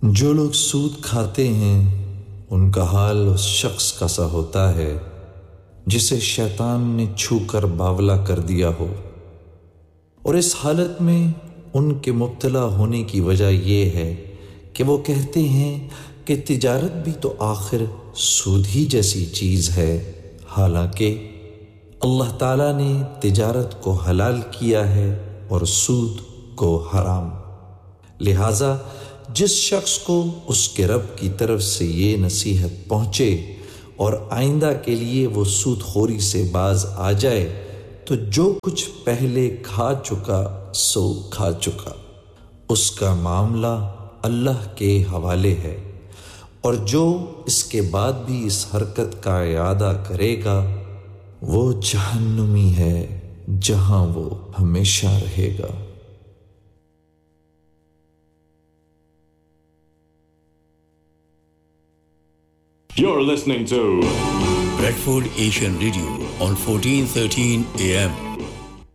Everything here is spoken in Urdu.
جو لوگ سود کھاتے ہیں ان کا حال اس شخص کا سا ہوتا ہے جسے شیطان نے چھو کر باولا کر دیا ہو، اور اس حالت میں ان کے مبتلا ہونے کی وجہ یہ ہے کہ وہ کہتے ہیں کہ تجارت بھی تو آخر سود ہی جیسی چیز ہے، حالانکہ اللہ تعالیٰ نے تجارت کو حلال کیا ہے اور سود کو حرام۔ لہٰذا جس شخص کو اس کے رب کی طرف سے یہ نصیحت پہنچے اور آئندہ کے لیے وہ سود خوری سے باز آ جائے تو جو کچھ پہلے کھا چکا سو کھا چکا، اس کا معاملہ اللہ کے حوالے ہے، اور جو اس کے بعد بھی اس حرکت کا اعادہ کرے گا وہ جہنمی ہے جہاں وہ ہمیشہ رہے گا۔ You're listening to Bradford Asian Radio on 1413 AM.